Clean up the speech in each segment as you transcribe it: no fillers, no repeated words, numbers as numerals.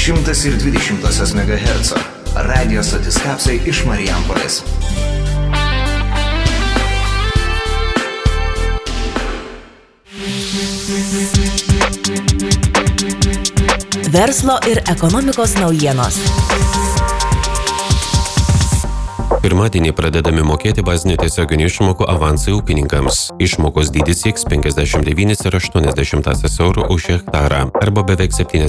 100,20 MHz. Radio stotis Kapsai iš Marijampolės. Verslo ir ekonomikos naujienos. Pirmadienį pradedami mokėti bazinių tiesioginių išmokų avansai ūkininkams. Išmokos dydis sieks 59,8 eurų už hektarą arba beveik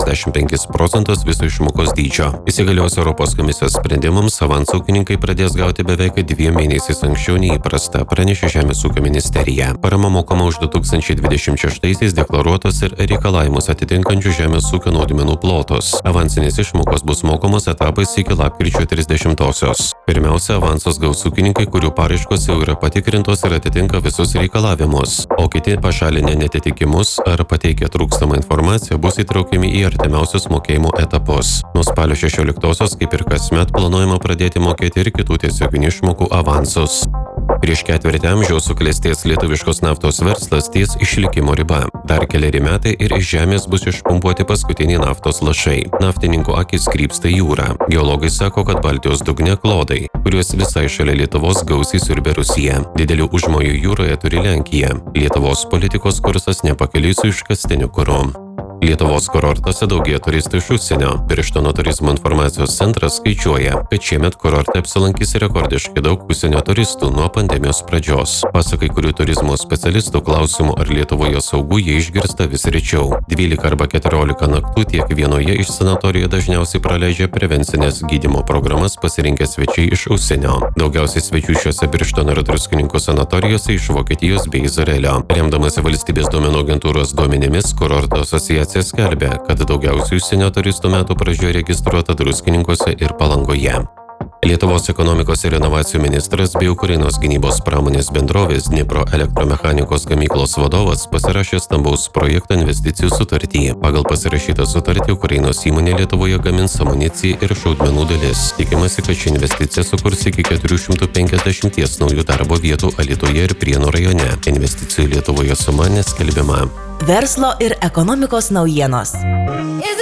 75% viso išmokos dydžio. Įsigalios Europos komisijos sprendimams avansą ūkininkai pradės gauti beveik 2 mėnesiais anksčiau nei įprasta, pranešė Žemės ūkio ministerija. Parama mokama už 2026-aisiais deklaruotos ir reikalavimus atitinkančių žemės ūkio naudmenų plotus. Avansinės išmokos bus mokamos etapais iki lapkričio 30-osios. Pirmiausia, avansus gaus ūkininkai, kurių paraiškos jau yra patikrintos ir atitinka visus reikalavimus, o kiti pašalinę netitikimus ar pateikę trūkstamą informaciją bus įtraukiami į artimiausius mokėjimo etapus. Nuo spalio 16-osios, kaip ir kasmet, planuojama pradėti mokėti ir kitų tiesioginių išmokų avansus. Prieš ketvirtį amžiaus suklestės lietuviškos naftos verslas ties išlikimo riba. Dar keleri metai ir iš žemės bus išpumpuoti paskutiniai naftos lašai. Naftininkų akys krypsta į jūrą. Geologai sako, kad Baltijos dugne klodai, kuriuos visai šalia Lietuvos gausiai siurbia Rusija. Didelių užmojų jūroje turi Lenkija. Lietuvos politikos kursas nepakeliui su iškastiniu kuru. Lietuvos kurortuose daugėja turistų iš užsienio. Birštono turizmo informacijos centras skaičiuoja, kad šiemet kurorte apsilankys rekordiškai daug užsienio turistų nuo pandemijos pradžios. Pasak kai kurių turizmo specialistų, klausimų ar Lietuvoje saugu jie išgirsta vis rečiau. 12 arba 14 naktų tiek vienoje iš sanatorijų dažniausiai praleidžia prevencinės gydymo programas pasirinkę svečiai iš užsienio. Daugiausiai svečių šiuose Birštono ir Druskininkų sanatorijose iš Vokietijos bei Izraelio. Remdamasi valstybės duomenų agentūros duomenimis, kurorto asociacija skelbia, kad daugiausiai užsienio turistų metų pradžioje registruota Druskininkuose ir Palangoje. Lietuvos ekonomikos ir inovacijų ministras bei Ukrainos gynybos pramonės bendrovės Dnipro elektromechanikos gamyklos vadovas pasirašė stambaus projekto investicijų sutartį. Pagal pasirašytą sutartį Ukrainos įmonė Lietuvoje gamins amuniciją ir šaudmenų dalis. Tikimasi, kad ši investicija sukurs iki 450 naujų darbo vietų Alytuje ir Prienų rajone. Investicijų Lietuvoje suma neskelbiama. Verslo ir ekonomikos naujienos.